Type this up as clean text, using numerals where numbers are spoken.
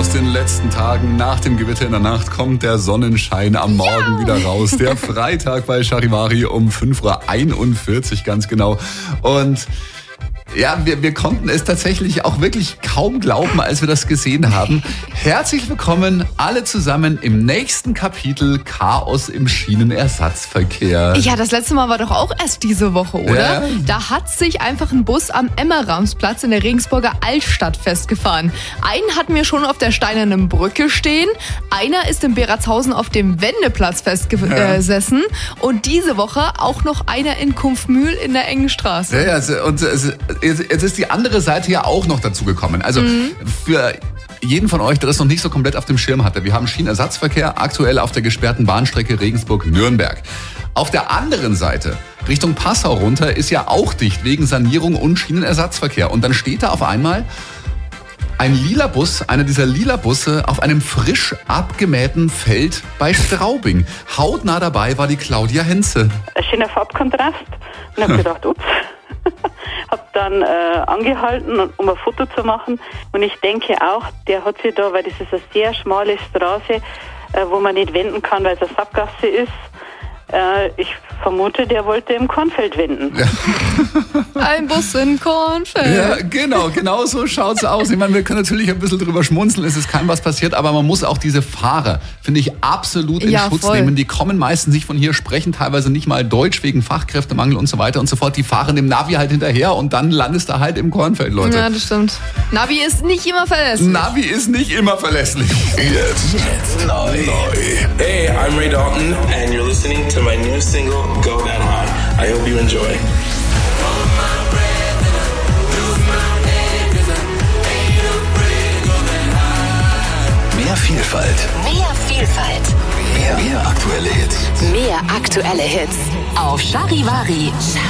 aus den letzten Tagen. Nach dem Gewitter in der Nacht kommt der Sonnenschein am Morgen wieder raus. Der Freitag bei Charivari um 5:41 Uhr ganz genau. Und ja, wir konnten es tatsächlich auch wirklich kaum glauben, als wir das gesehen haben. Herzlich willkommen alle zusammen im nächsten Kapitel Chaos im Schienenersatzverkehr. Ja, das letzte Mal war doch auch erst diese Woche, oder? Ja. Da hat sich einfach ein Bus am Emmeramsplatz in der Regensburger Altstadt festgefahren. Einen hatten wir schon auf der Steinernen Brücke stehen, einer ist in Beratshausen auf dem Wendeplatz festgesessen und diese Woche auch noch einer in Kumpfmühl in der engen Straße. Ja, und jetzt ist die andere Seite ja auch noch dazu gekommen. Also für jeden von euch, der das noch nicht so komplett auf dem Schirm hatte, wir haben Schienenersatzverkehr aktuell auf der gesperrten Bahnstrecke Regensburg-Nürnberg. Auf der anderen Seite, Richtung Passau runter, ist ja auch dicht wegen Sanierung und Schienenersatzverkehr. Und dann steht da auf einmal ein lila Bus, einer dieser lila Busse, auf einem frisch abgemähten Feld bei Straubing. Hautnah dabei war die Claudia Henze. Ein schöner Farbkontrast. Und hab gedacht, ups. Hab dann angehalten, um ein Foto zu machen. Und ich denke auch, der hat sich da, weil das ist eine sehr schmale Straße, wo man nicht wenden kann, weil es eine Sackgasse ist. Ich vermute, der wollte im Kornfeld wenden. Ja. Ein Bus in Kornfeld. Ja, genau so schaut's aus. Ich meine, wir können natürlich ein bisschen drüber schmunzeln, es ist keinem was passiert, aber man muss auch diese Fahrer, finde ich, absolut in Schutz nehmen. Die kommen meistens nicht von hier, sprechen teilweise nicht mal Deutsch wegen Fachkräftemangel und so weiter und so fort. Die fahren dem Navi halt hinterher und dann landest du halt im Kornfeld, Leute. Ja, das stimmt. Navi ist nicht immer verlässlich. Navi ist nicht immer verlässlich. Jetzt neu. Hey, I'm Ray Dalton and you're listening to my new single, Go That High. I hope you enjoy. Mehr Vielfalt. Mehr Vielfalt. Mehr aktuelle Hits. Mehr aktuelle Hits. Auf Charivari.